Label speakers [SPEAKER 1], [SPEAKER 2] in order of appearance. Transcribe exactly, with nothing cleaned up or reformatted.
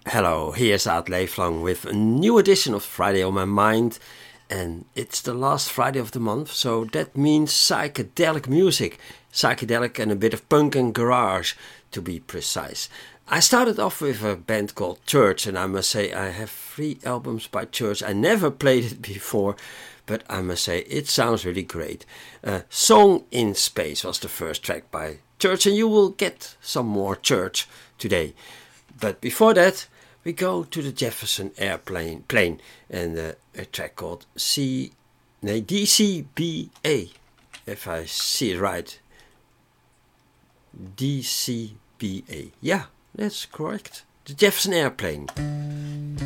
[SPEAKER 1] Hello, here's Art Leeflang with a new edition of Friday on My Mind. And it's the last Friday of the month, so that means psychedelic music. Psychedelic and a bit of punk and garage, to be precise. I started off with a band called Church, and I must say I have three albums by Church. I never played it before, but I must say it sounds really great. Uh, Song in Space was the first track by Church, and you will get some more Church today. But before that, we go to the Jefferson Airplane plane and uh, a track called C, nee, D C B A, if I see it right. D C B A, yeah, that's correct. The Jefferson Airplane.